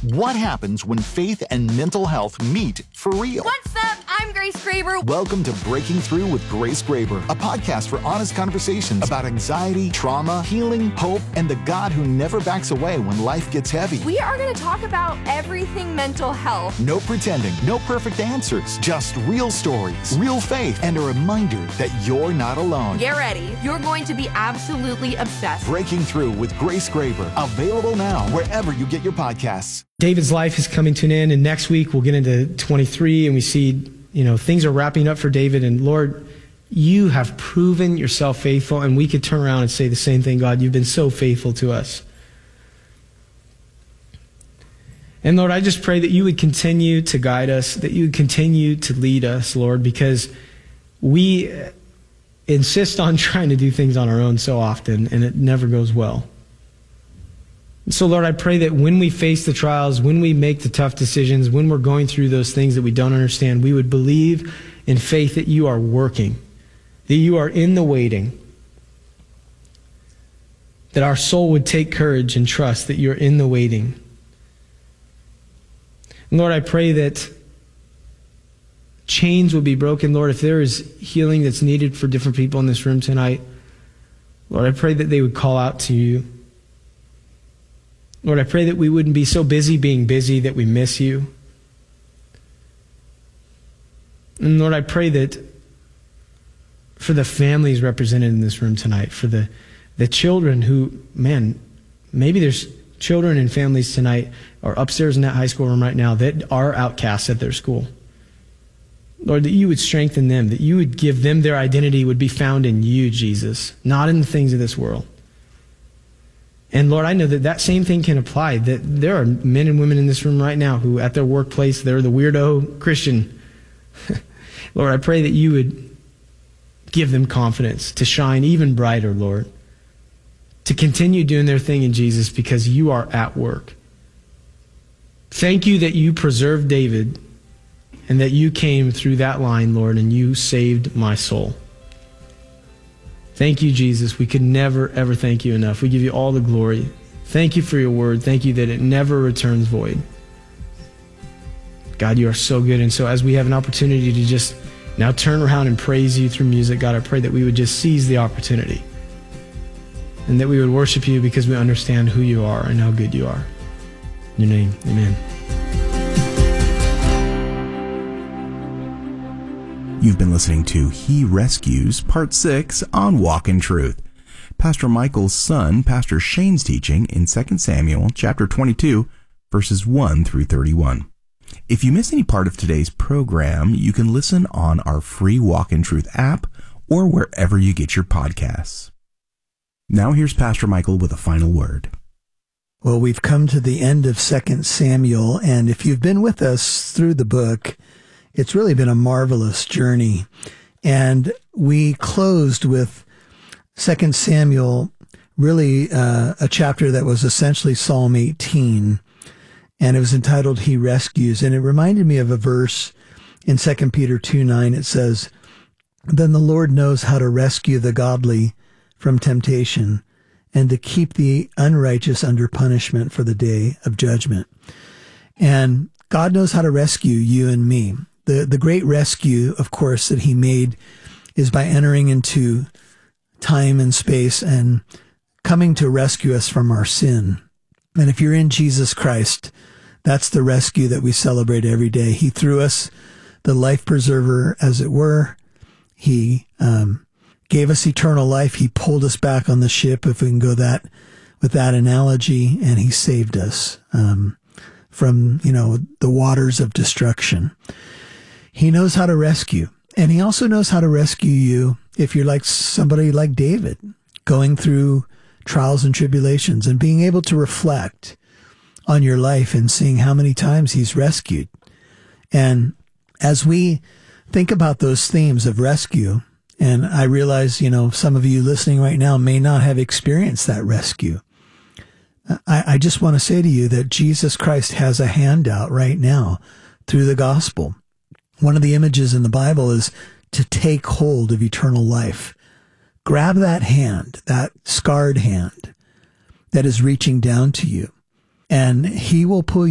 What happens when faith and mental health meet for real? What's up? I'm Grace Graber. Welcome to Breaking Through with Grace Graber, a podcast for honest conversations about anxiety, trauma, healing, hope, and the God who never backs away when life gets heavy. We are going to talk about everything mental health. No pretending, no perfect answers, just real stories, real faith, and a reminder that you're not alone. Get ready. You're going to be absolutely obsessed. Breaking Through with Grace Graber, available now wherever you get your podcasts. David's life is coming to an end, and next week we'll get into 23, and we see, things are wrapping up for David. And Lord, you have proven yourself faithful, and we could turn around and say the same thing. God, you've been so faithful to us. And Lord, I just pray that you would continue to guide us, that you would continue to lead us, Lord, because we insist on trying to do things on our own so often, and it never goes well. So, Lord, I pray that when we face the trials, when we make the tough decisions, when we're going through those things that we don't understand, we would believe in faith that you are working, that you are in the waiting, that our soul would take courage and trust that you're in the waiting. And Lord, I pray that chains will be broken. Lord, if there is healing that's needed for different people in this room tonight, Lord, I pray that they would call out to you. Lord, I pray that we wouldn't be so busy being busy that we miss you. And Lord, I pray that for the families represented in this room tonight, for the children who, maybe there's children and families tonight or upstairs in that high school room right now that are outcasts at their school. Lord, that you would strengthen them, that you would give them their identity would be found in you, Jesus, not in the things of this world. And Lord, I know that same thing can apply, that there are men and women in this room right now who at their workplace, they're the weirdo Christian. Lord, I pray that you would give them confidence to shine even brighter, Lord, to continue doing their thing in Jesus because you are at work. Thank you that you preserved David and that you came through that line, Lord, and you saved my soul. Thank you, Jesus. We could never, ever thank you enough. We give you all the glory. Thank you for your word. Thank you that it never returns void. God, you are so good. And so as we have an opportunity to just now turn around and praise you through music, God, I pray that we would just seize the opportunity and that we would worship you because we understand who you are and how good you are. In your name, amen. You've been listening to He Rescues, Part 6 on Walk in Truth. Pastor Michael's son, Pastor Shane's teaching in 2 Samuel chapter 22, verses 1 through 31. If you missed any part of today's program, you can listen on our free Walk in Truth app or wherever you get your podcasts. Now here's Pastor Michael with a final word. Well, we've come to the end of 2 Samuel, and if you've been with us through the book, it's really been a marvelous journey. And we closed with 2 Samuel, really a chapter that was essentially Psalm 18. And it was entitled, He Rescues. And it reminded me of a verse in 2 Peter 2:9. It says, Then the Lord knows how to rescue the godly from temptation and to keep the unrighteous under punishment for the day of judgment. And God knows how to rescue you and me. The great rescue, of course, that he made is by entering into time and space and coming to rescue us from our sin. And if you're in Jesus Christ, that's the rescue that we celebrate every day. He threw us the life preserver, as it were. He gave us eternal life. He pulled us back on the ship, if we can go with that analogy, and he saved us from, the waters of destruction. He knows how to rescue. And he also knows how to rescue you if you're like somebody like David, going through trials and tribulations and being able to reflect on your life and seeing how many times he's rescued. And as we think about those themes of rescue, and I realize, some of you listening right now may not have experienced that rescue. I just want to say to you that Jesus Christ has a handout right now through the gospel. One of the images in the Bible is to take hold of eternal life. Grab that hand, that scarred hand that is reaching down to you, and he will pull you